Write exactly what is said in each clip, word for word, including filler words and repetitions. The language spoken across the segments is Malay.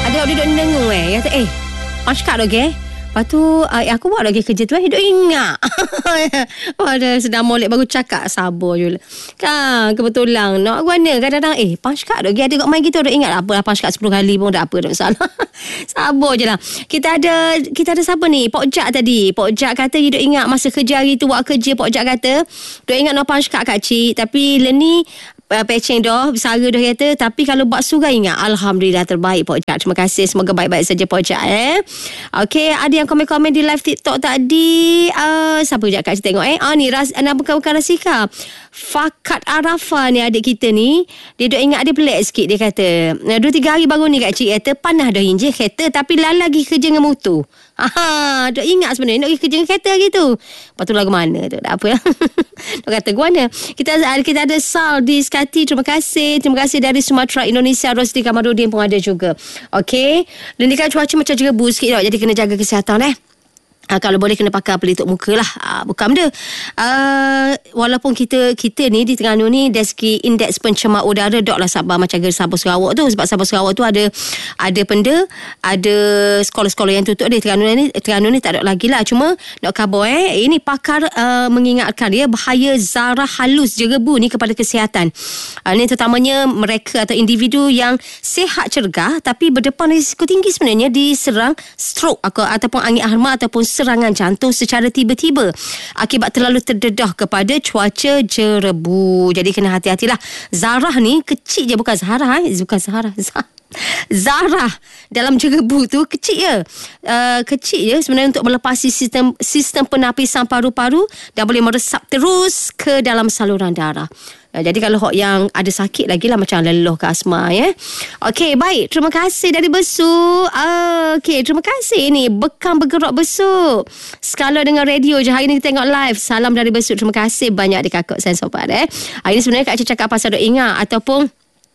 Ada orang duduk dengung eh. Kata eh, Mashkat okey. Lepas tu uh, aku buat lagi kerja tu eh, duk ingat. Ada sedang molek baru cakap sabar je. Kan kebetulan nak guana kadang-kadang eh Mashkat lagi ada kat main kita duk ingat apa Mashkat sepuluh kali pun tak apa tak masalah. Sabar je lah. Kita ada kita ada siapa ni? Pok Jak tadi. Pok Jak kata dia duk ingat masa kerja hari tu buat kerja. Pok Jak kata duk ingat nak Mashkat kak cik, tapi Leni Uh, patching dah, besara dah kata. Tapi kalau buat surah ingat, Alhamdulillah terbaik Pok Jak. Terima kasih, semoga baik-baik saja Pok Jak eh. Okey, ada yang komen-komen di live TikTok tadi. uh, Siapa Jak kat tengok eh. Ah ni ras, nama bukan-bukan Rasika, Fakat Arafah ni adik kita ni. Dia duk ingat dia pelik sikit. Dia kata dua tiga hari baru ni kak cik kata panah dah injek kereta, tapi lala lagi kerja dengan motor. Ha, duk ingat sebenarnya nak pergi kerja dengan kereta gitu. Lepas tu lagu mana tu? Tak apa lah. Nak kata gua mana? Kita kita ada Sal di Skati. Terima kasih. Terima kasih dari Sumatera Indonesia. Rosli Kamarudin pun ada juga. Okey. Dan ni kan cuaca macam jerebu sikit tau. Jadi kena jaga kesihatan eh. Uh, kalau boleh kena pakai pelitup muka lah. Uh, bukan benda. Uh, walaupun kita kita ni di Terengganu ni dari segi indeks pencemar udara dok lah Sabah macam Sabah Sarawak tu. Sebab Sabah Sarawak tu ada ada benda, ada sekolah-sekolah yang tutup di Terengganu ni. Terengganu ni tak ada lagi lah. Cuma nak khabar eh. Ini pakar uh, mengingatkan dia bahaya zarah halus jerebu ni kepada kesihatan. Uh, ini terutamanya mereka atau individu yang sihat cergah tapi berdepan risiko tinggi sebenarnya diserang stroke atau, ataupun angin ahma ataupun serangan jantung secara tiba-tiba akibat terlalu terdedah kepada cuaca jerebu. Jadi kena hati-hatilah. Zarah ni kecil je, bukan Zahra eh. Bukan Zahra. Zarah dalam jerebu tu kecil je. Uh, kecil je sebenarnya untuk melepasi sistem sistem penapisan paru-paru dan boleh meresap terus ke dalam saluran darah. Uh, jadi kalau hok yang ada sakit lagi lah macam leluh ke asma ya. Okey, baik. Terima kasih dari Besuk. Uh, Okey, terima kasih ni Bekam Bergerak Besuk. Skala dengan radio je. Hari ni kita tengok live. Salam dari Besuk. Terima kasih banyak di kakak saya sobat eh. Hari ni sebenarnya Kak Cik cakap pasal duk ingat ataupun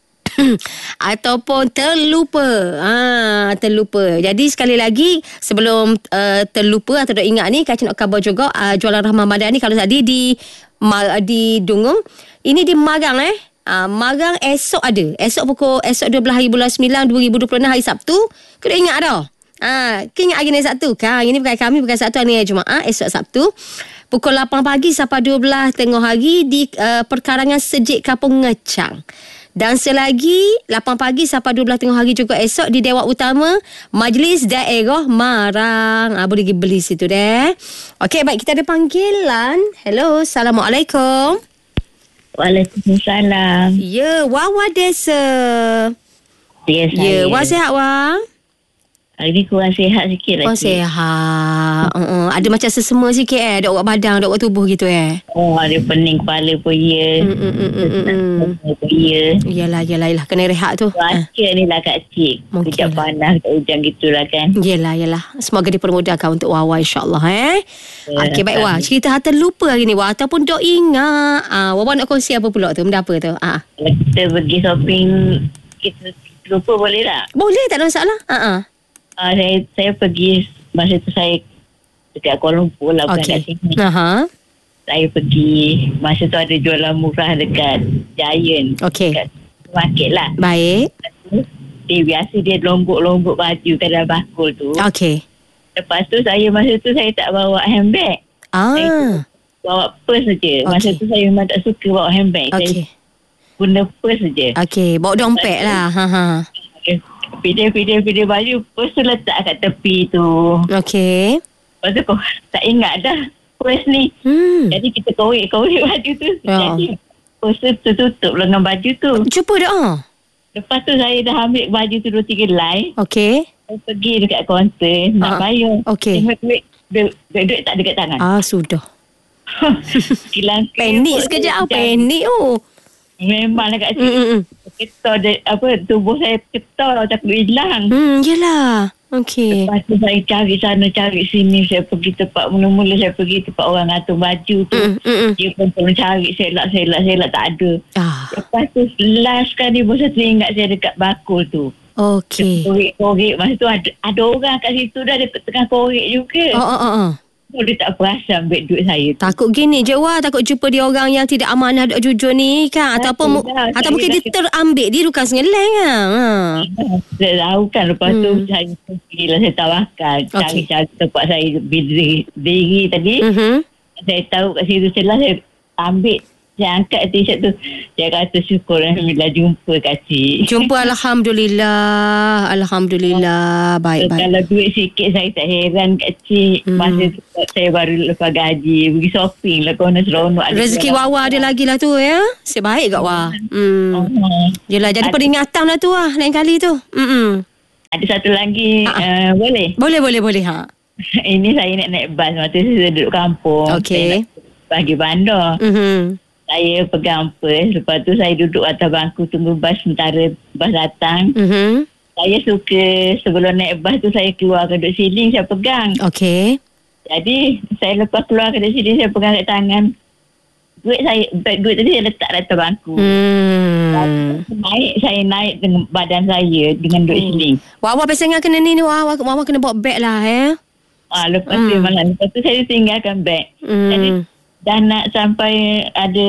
ataupun terlupa. Ah, terlupa. Jadi sekali lagi sebelum uh, terlupa atau tak ingat ni, Kak Cik nak khabar juga uh, jualan Rahman Madani kalau tadi di di Dungung, ini di Marang eh. Ah, Marang esok ada. Esok pukul esok dua belas hari bulan sembilan dua ribu dua puluh enam hari Sabtu. Kena ingat dah. Ah, kena ingat hari ni Sabtu. Kan ini bukan kami bukan Sabtu ni Jumaat, esok Sabtu. Pukul lapan pagi sampai dua belas tengah hari di uh, perkarangan Sejik Kampung Ngecang. Dan selagi lapan pagi sampai dua belas tengah hari juga esok di Dewan Utama Majlis Daerah Marang. Ah, boleh pergi beli situ deh. Okey, baik, kita ada panggilan. Hello, Assalamualaikum. Waalaikumsalam. Ya, Wawa Desa. Ya, saya. Ya, Wah sihat Wah? Hari ni kurang sihat sikit lagi. Oh, sihat. Uh-uh. Ada macam sesema sikit eh. Dok buat badan, dok buat tubuh gitu eh. Oh, ada pening kepala pun ya. Hmm, pun ya. Yalah, yalah, yalah. Kena rehat tu. Cuaca uh. ni lah Kak Cik. Kejap lah. Panas, kejap hujan gitulah kan. Yalah, yalah. Semoga dipermudahkan untuk Wawa insyaAllah eh. Ya, okey, baik Wah. Cerita harta lupa hari ni Wah. Ataupun dok ingat. Ah, Wawa nak kongsi apa pula tu? Benda apa tu? Ah. Kita pergi shopping. Kita lupa boleh tak? Boleh, tak ada masalah. Ah, uh-uh. Uh, saya, saya pergi masa tu saya dekat Kuala Lumpur lah, bukan okay. kat sini. Uh-huh. Saya pergi masa tu ada jualan murah dekat Giant. Okey. Dekat market lah. Baik. Dia biasa dia lombok-lombok baju kadang bakul tu. Okey. Lepas tu saya masa tu saya tak bawa handbag. Ah. Saya bawa purse saja. Masa okay. tu saya memang tak suka bawa handbag. Okey. Saya guna purse saja. Okey, bawa dompet lah. Ha ha. Pidih-pidih-pidih baju purse tu letak kat tepi tu. Okey. Lepas tu kau tak ingat dah purse ni. Hmm. Jadi kita korek-korek baju tu. Ya. Jadi purse tu tertutup dengan baju tu. Cuba dah. Lepas tu saya dah ambil baju tu dua tiga helai. Okey. Saya pergi dekat kaunter nak uh, bayar. Okey. Duit, duit, duit, duit tak dekat tangan. Ah, sudah. Kilang panik sekejap. Panik oh. Memanglah Kak Cik. Mm-mm. Ketar de, apa tubuh saya ketar macam hilang. Hmm, yelah. Okey. Lepas tu saya cari sana cari sini, saya pergi tempat mula-mula saya pergi tempat orang atur baju tu. Mm, mm, mm. Dia pun tolong cari selak-selak selak tak ada. Ah. Lepas tu last kali pun saya teringat saya dekat bakul tu. Okey. Korek-korek masa tu ada ada orang kat situ dah dia tengah korek juga. Oh oh oh. oh. dia tak perasan beg duit saya tu. Takut gini je wah, takut jumpa dia orang yang tidak amanah, tak jujur ni kan. Ataupun dah, atau mungkin dia terambil dia bukan sengeleng kan. Ha. Saya tahu kan lepas Hmm. tu saya pergilah saya tawakal cari Okey. cari tempat saya berdiri, berdiri tadi. Mhm. Saya tahu kat situ setelah saya ambil, saya angkat t-shirt tu, saya kata syukur Alhamdulillah jumpa kacik. Jumpa alhamdulillah. Alhamdulillah. Baik baik. Kalau duit sikit saya tak heran kacik. Hmm. Masa tu saya baru lepas gaji pergi shopping lah, kau nak seronok. Ada Rezeki jualan. Wawa ada lagi lah tu ya. Sebaik kat Wah. Hmm. Oh. Yelah, jadi Ada- peringatan lah tu lah lain kali tu. Mm-mm. Ada satu lagi, Ha. uh, boleh? Boleh boleh boleh ha. Ini saya nak naik bas. Masa tu saya duduk kampung. Okey. Saya nak bagi bandar. Mhm. Saya pegang pers. Lepas tu saya duduk atas bangku tunggu bas sementara bas datang. Mhm. Saya suka sebelum naik bas tu saya keluar ke duduk siling, saya pegang. Okey. Jadi saya lepas keluar ke duduk siling, saya pegang kat tangan. Duit saya, beg duit tadi saya letak atas bangku. Hmm. Naik, saya naik dengan badan saya dengan duit siling. Wawa pesangan kena ni ni Wawa, Wawa kena bawa beg lah eh. Ah, lepas Hmm. tu malam, lepas tu saya tinggalkan beg. Jadi Hmm. dah nak sampai ada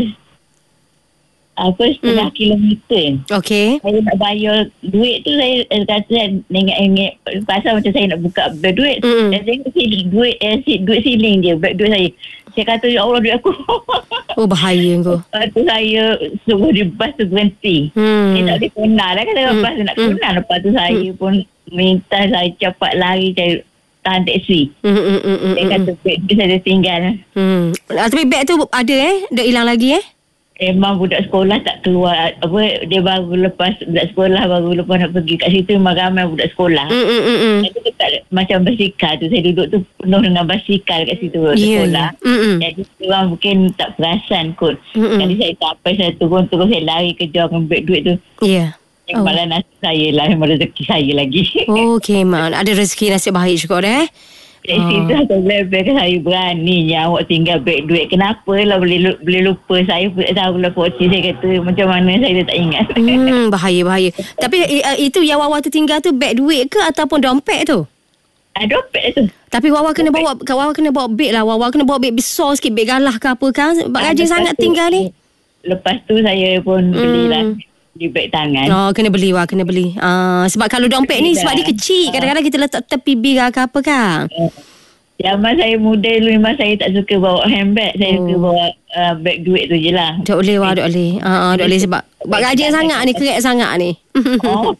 apa setengah Hmm. kilometer. Okey. Saya nak bayar duit tu, saya eh, kata saya nengok-nengok pasal macam saya nak buka beg duit. Mm-mm. Saya tengok si duit eh, si duit siling dia, beg duit saya. Saya kata ya Allah duit aku. Oh bahaya kau. Lepas tu saya suruh di bas tu berhenti. Hmm. Dia tak boleh kenal lah, kata Hmm. bas tu nak Hmm. kenal. Lepas tu saya pun minta saya cepat lari, saya tahan teksi. Hmm, hmm, hmm, hmm, Saya kata beg tu saya tinggal. hmm. Ah, tapi beg tu ada eh? Dah hilang lagi eh? Memang budak sekolah tak keluar. Apa, dia baru lepas, budak sekolah baru lepas nak pergi kat situ, memang ramai budak sekolah. Hmm, hmm, hmm, hmm. Jadi dekat macam basikal tu, saya duduk tu penuh dengan basikal kat situ Ya, sekolah. ya. Hmm, hmm. Jadi orang mungkin tak perasan kot. Mm-mm. Jadi saya sampai saya turun terus saya lari kejar dengan beg duit tu. Ya. Yang malah nasib saya lah, memang rezeki saya lagi. Oh, okey man. Ada rezeki nasib baik juga dah eh. Dari situ saya lebih saya beraninya awak tinggal beg duit. Kenapa lah boleh lu- boleh lupa. Saya pun tak tahu lah Poti. Saya kata macam mana saya tak ingat. Hmm, bahaya bahaya. Tapi uh, itu yang Wawa tu tinggal tu beg duit ke ataupun dompet tu? Ah, dompet tu. Tapi Wawa kena bawa Wawa kena bawa beg lah. Wawa kena bawa beg besar sikit, beg galah ke apa kan? Sebab Ah, rajin lepas sangat tu- tinggal ni. Lepas tu saya pun Hmm. belilah di beg tangan. Oh, kena beli Wah, kena beli. Ah, sebab kalau dompet ni sebab dia kecil, kadang-kadang kita letak tepi bil ke apa kan. Zaman saya muda dulu memang saya tak suka bawa handbag. Saya Oh. suka bawa uh, beg duit tu je lah. Tak boleh Wah, tak boleh. Ah, tak boleh sebab sebab rajin sangat ni, kerek sangat ni. Oh.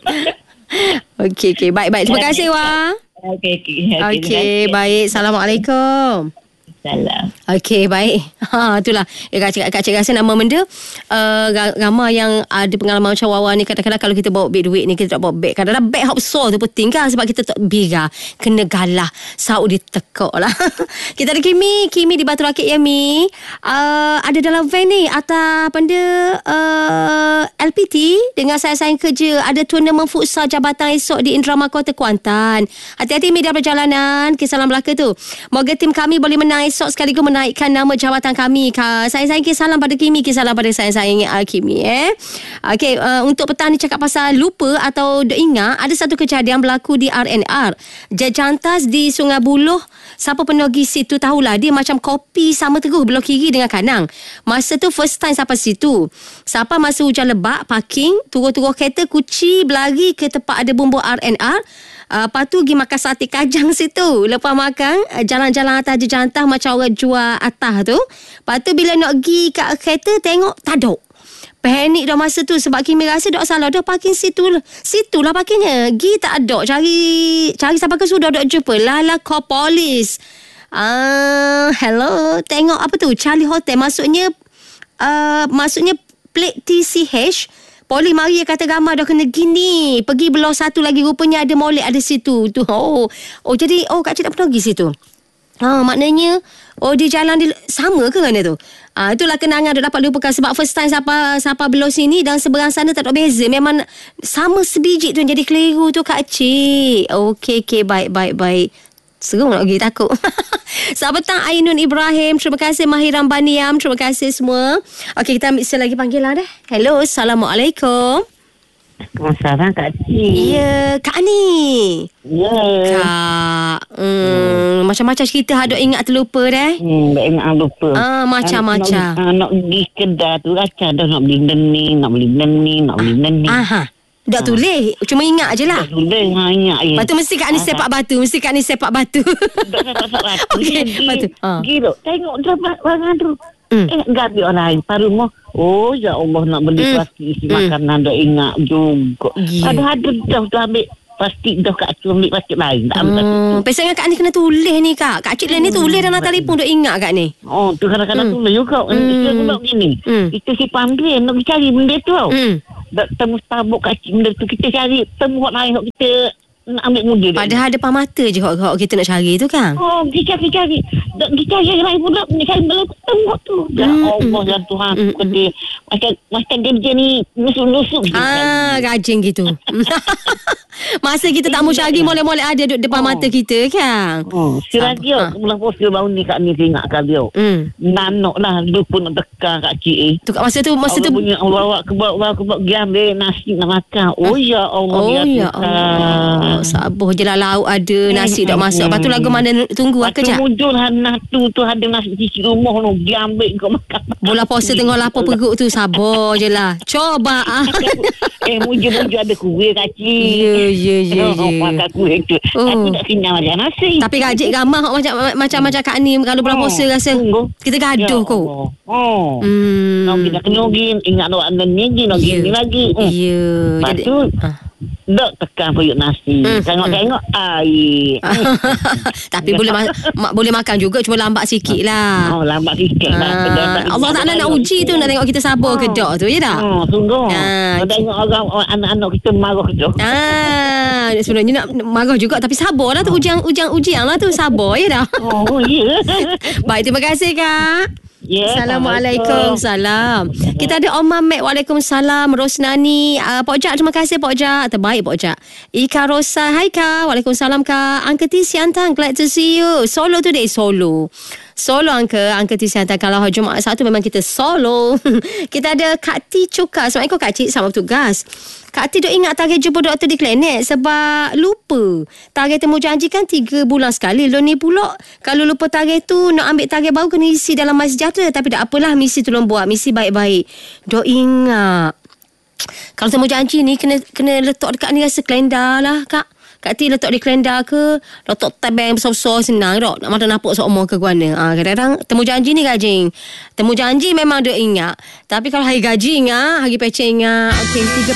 Okey okey, baik-baik. Terima kasih Wah. Okey, okey. Okey, baik. Assalamualaikum. Salam. Okey, baik. Ha, itulah. Ya, Kak, Kak Cik rasa nama benda uh, ramai yang ada pengalaman macam Wawa ni. Kadang-kadang kalau kita bawa beg duit ni, kita tak bawa beg. Kadang-kadang beg hak besar tu penting kan, sebab kita tak biga. Kena galah. Sauk dia tekuk lah. Kita ada Kimi. Kimi di Batu Rakit ya, Mi. Uh, ada dalam van ni atas benda uh, L P T dengan saya-saya kerja. Ada turnamen futsal jabatan esok di Indrama Kota Kuantan. Hati-hati Mi dalam perjalanan. Kisah Melaka tu. Moga tim kami boleh menang esok sekaligus menaikkan nama jawatan kami. Sayang-sayang salam pada Kimi, salam pada sayang-sayang uh, Kimi eh. Okey, uh, untuk petang ni cakap pasal lupa atau dok ingat, ada satu kejadian berlaku di R N R. Jejantas di Sungai Buloh. Siapa pernah pergi situ tahulah, dia macam kopi sama teguh belok kiri dengan kanan. Masa tu first time sampai situ. Siapa masa hujan lebat, parking, turun-turun kereta, kuci berlari ke tempat ada bumbung R N R. Uh, lepas tu pergi makan sate kajang situ. Lepas makan, uh, jalan-jalan atas jejantas macam orang jual atas tu. Lepas tu bila nak pergi kat kereta, tengok tak ada. Panik dah masa tu sebab Kimi rasa tak salah. Dah parking situ. Situlah parkingnya. Gi tak ada. Cari cari sampai ke sudah tak jumpa. Lala call polis. Ah, uh, hello. Tengok apa tu? Charlie Hotel. Maksudnya uh, maksudnya plate T C H. Poli mari dia kata gambar dah kena gini. Pergi belah satu lagi rupanya ada molek ada situ. Tu. Oh. Oh jadi oh Kak Cik tak pernah pergi situ. Ha, maknanya oh dia jalan dia sama ke mana tu? Ah, itulah kenangan dia dapat lupakan sebab first time siapa siapa belah sini dan seberang sana tak ada beza. Memang sama sebiji tu jadi keliru tu Kak Cik. Okey okey baik baik baik. Seru nak pergi takut. Selamat petang Ainun Ibrahim. Terima kasih Mahiram Baniam. Terima kasih semua. Okey kita ambil lagi panggilan dah. Hello, Assalamualaikum. Masalah Kak Cik. Ya, Kak Ani. Ya. Kak, hmm, macam-macam cerita hadok ingat terlupa dah. Hmm, tak ingat lupa. Ah, macam-macam. Nak, nak, nak pergi kedai tu rasa dah nak beli learning, nak beli learning, nak beli learning. Aha. Dah tulis. Cuma ingat je lah. Dah tulis, ha, ingat je. Lepas tu mesti Kak Ni sepak batu. Mesti Kak Ni sepak batu. Tak sepak batu. Okey, lepas tu. Ha. Gila, tengok dapat barang tu. Hmm. Eh, gabi orang lain. Paru mau. Oh, ya Allah, nak beli Hmm. plastik isi Hmm. makanan dah ingat juga. Ya. Ada-ada dah tu ambil plastik dah Kak Cik ambil plastik lain. Tak ambil plastik tu. Hmm, pesannya Kak Ni kena tulis ni Kak. Kak Cik lain ni tulis dalam telefon duk ingat Kak Ni. Oh, tu kadang-kadang Hmm. tulis juga. Hmm. Kita pula begini. Hmm. Kita si pandai nak pergi cari benda tu tau. Hmm. Tak temu tabuk Kak Cik benda tu. Kita cari temu orang lain. Kita nak ambil muda dia. Padahal depan mata je hok-hok kita nak cari tu kan. Oh, kita cari-cari. Tak kita cari yang lain pula. Nak cari benda tu tengok tu. Ya Hmm. Allah, ya Tuhan. Hmm. Kata, macam, macam kerja ni nusuk-nusuk. je. Ah, rajin gitu. Masa kita tak mau cari molek-molek ada duduk depan Oh. mata kita kan. Oh, sekali dia Ha. bulan puasa baru ni Kak Ni ingat Kak dia. Hmm. Nanok lah dia pun nak tekan Kak Cik eh. Tu kat masa tu masa Allah tu punya Allah bawa ke bawah bawa ke bawah pergi ambil nasi nak makan. Oh ya Allah Oh ya ya Tuhan. Allah. Sabar je lah lauk ada, nasi dah masak. Lepas tu lagu mana tunggu lah Waktu kejap. muncul anak tu tu ada nasi di rumah tu dia ambil kau makan. Bola puasa tengok lapar perut tu. Sabar je lah. Coba ah. Eh muncul-muncul ada kuih Kak Cik. Ya ya ya Oh, ya. makan kuih tu. Oh. Aku tak kenyang macam nasi. Tapi gajik ramah hok macam macam macam Kak Ni kalau bulan Oh, puasa rasa. sungguh. Kita gaduh Ya kau. Allah. Oh. Hmm. Nak kita kena pergi ingat nak ada ni lagi nak Ya. gini lagi. Hmm. Ya. Lepas Jadi tu ah. dok tekan periuk nasi. Hmm, Tengok-tengok air. Tapi boleh ma- ma- boleh makan juga, cuma lambat sikit lah. Oh, lambat sikit lah. Ah, Allah Ta'ala nak uji tu, nak tengok kita sabar ke tak tu, ya tak? Oh, sungguh. Ah, Kalau tengok orang, orang anak-anak kita marah ke tak. Ah, sebenarnya nak marah juga, tapi sabar lah tu, ujian ujian ujian lah tu, sabar ya dah. Oh, ya. Baik, terima kasih Kak. Ya, Assalamualaikum. Salam. Kita ada Om Mamek. Waalaikumsalam. Rosnani. Uh, Pok Jak, terima kasih Pok Jak. Terbaik Pok Jak. Ika Rosa. Hai Kak. Waalaikumsalam Kak. Uncle T Siantan. Glad to see you. Solo today. Solo. Solo Uncle. Uncle T Siantan. Kalau hari Jumaat satu memang kita solo. Kita ada Kak T Cuka. Assalamualaikum Kak Cik. Selamat bertugas. Kak T duk ingat target jumpa doktor di klinik sebab lupa. Target temu janji kan tiga bulan sekali. Lo ni pula kalau lupa target tu nak ambil target baru kena isi dalam MySejahtera. Tapi tak apalah, misi tolong buat. Misi baik-baik. Duk ingat. Kalau temu janji ni kena kena letak dekat ni rasa kalender lah Kak. Kak T letak di kalender ke, letak tab yang besar-besar senang tak? Nak mata nampak seumur ke guana. Ha, kadang-kadang temu janji ni gajing. Temu janji memang dia ingat. Tapi kalau hari gaji ingat, hari pecah ingat. Okey, tiga